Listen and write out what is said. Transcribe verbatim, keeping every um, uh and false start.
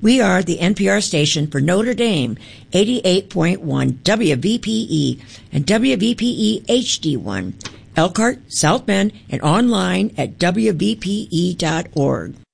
We are the N P R station for Notre Dame, eighty-eight point one W V P E and W V P E H D one, Elkhart, South Bend, and online at W V P E dot org.